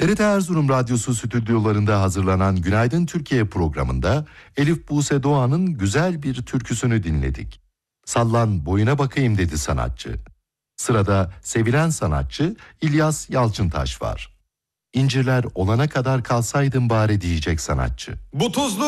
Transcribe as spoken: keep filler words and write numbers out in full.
T R T Erzurum Radyosu stüdyolarında hazırlanan Günaydın Türkiye programında Elif Buse Doğan'ın güzel bir türküsünü dinledik. Sallan boyuna bakayım dedi sanatçı. Sırada sevilen sanatçı İlyas Yalçıntaş var. İncirler olana kadar kalsaydım bari diyecek sanatçı. Bu tuzlu